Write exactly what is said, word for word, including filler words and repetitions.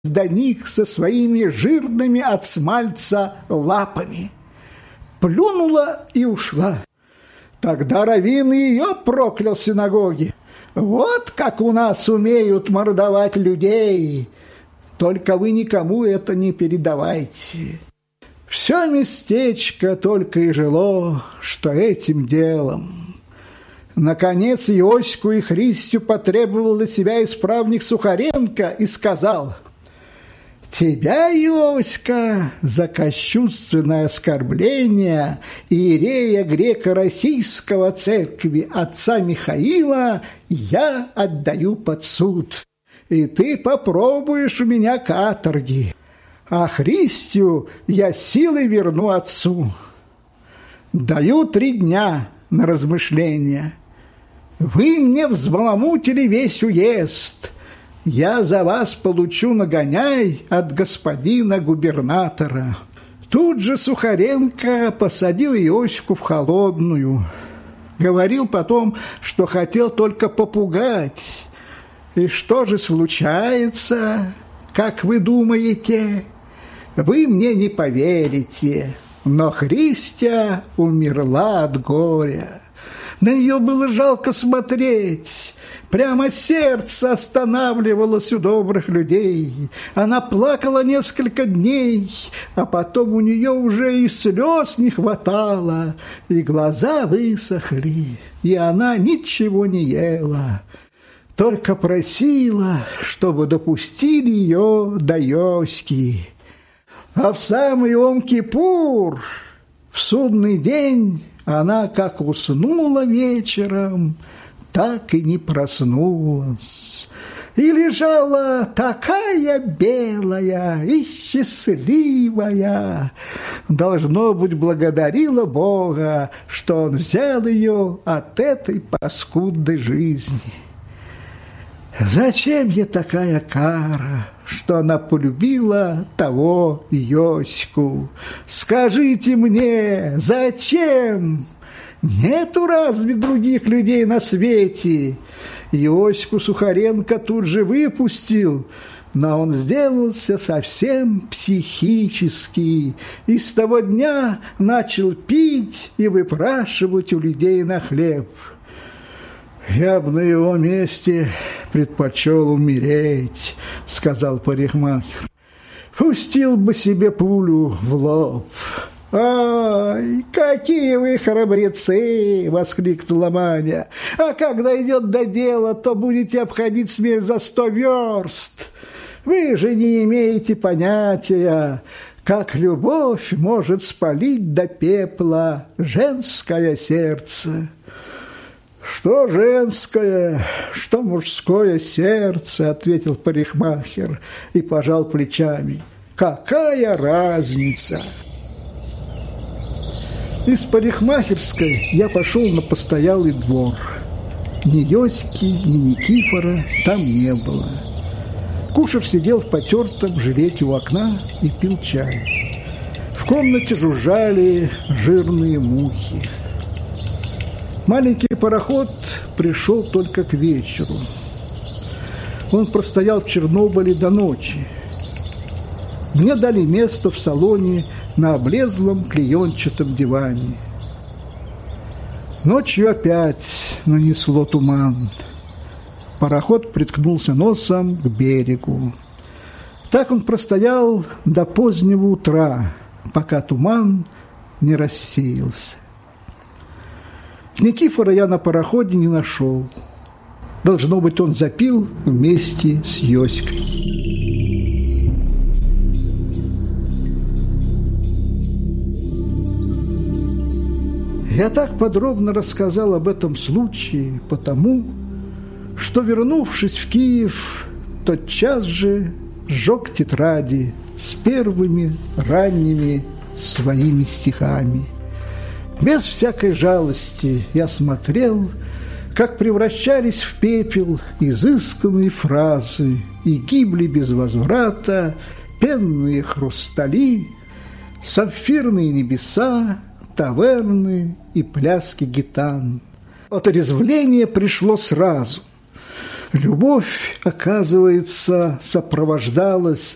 до них со своими жирными от смальца лапами. Плюнула и ушла. Тогда раввин ее проклял в синагоге. Вот как у нас умеют мордовать людей. Только вы никому это не передавайте. Все местечко только и жило, что этим делом. Наконец Иоську и Христю потребовал для себя исправник Сухаренко и сказал: «Тебя, Иоська, за кощунственное оскорбление иерея греко-российского церкви отца Михаила я отдаю под суд, и ты попробуешь у меня каторги, а Христю я силой верну отцу. Даю три дня на размышления. Вы мне взбаламутили весь уезд. Я за вас получу нагоняй от господина губернатора». Тут же Сухаренко посадил Иоську в холодную. Говорил потом, что хотел только попугать. И что же случается, как вы думаете? Вы мне не поверите, но Христя умерла от горя. На нее было жалко смотреть. Прямо сердце останавливалось у добрых людей. Она плакала несколько дней, а потом у нее уже и слез не хватало, и глаза высохли, и она ничего не ела. Только просила, чтобы допустили ее до Йоськи. А в самый Йом-Кипур, в судный день, она как уснула вечером, так и не проснулась. И лежала такая белая и счастливая. Должно быть, благодарила Бога, что Он взял ее от этой паскудной жизни. Зачем ей такая кара, что она полюбила того Йоську? Скажите мне, зачем? Нету разве других людей на свете? Иоську Сухаренко тут же выпустил, но он сделался совсем психический, и с того дня начал пить и выпрашивать у людей на хлеб. «Я бы на его месте предпочел умереть», — сказал парикмахер. «Пустил бы себе пулю в лоб». «Ай, какие вы храбрецы!» — воскликнула Маня. «А когда идет до дела, то будете обходить смерть за сто верст. Вы же не имеете понятия, как любовь может спалить до пепла женское сердце». «Что женское, что мужское сердце», — ответил парикмахер и пожал плечами. «Какая разница?» Из парикмахерской я пошел на постоялый двор. Ни Йоськи, ни Никифора там не было. Кушер сидел в потертом жилете у окна и пил чай. В комнате жужжали жирные мухи. Маленький пароход пришел только к вечеру. Он простоял в Чернобыле до ночи. Мне дали место в салоне на облезлом клеенчатом диване. Ночью опять нанесло туман. Пароход приткнулся носом к берегу. Так он простоял до позднего утра, пока туман не рассеялся. Никифора я на пароходе не нашел. Должно быть, он запил вместе с Йоськой. Я так подробно рассказал об этом случае, потому что, вернувшись в Киев, тотчас же сжег тетради с первыми ранними своими стихами. Без всякой жалости я смотрел, как превращались в пепел изысканные фразы и гибли без возврата пенные хрустали, сапфирные небеса, таверны и пляски гитан. Отрезвление пришло сразу. Любовь, оказывается, сопровождалась